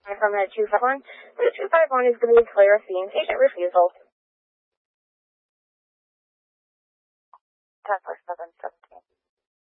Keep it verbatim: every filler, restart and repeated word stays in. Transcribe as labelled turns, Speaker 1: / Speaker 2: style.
Speaker 1: From the two five one. The two five one is going to be clear seeing patient refusal.
Speaker 2: ten four seven seventeen.